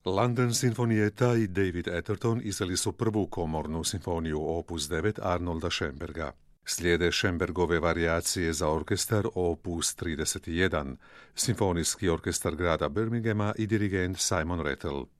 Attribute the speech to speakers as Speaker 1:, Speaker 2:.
Speaker 1: London simfonijeta i David Atherton izdali su prvu komornu simfoniju opus 9 Arnolda Schönberga. Slijede Schönbergove varijacije za orkestar opus 31, simfonijski orkestar grada Birminghama i dirigent Simon Rattle.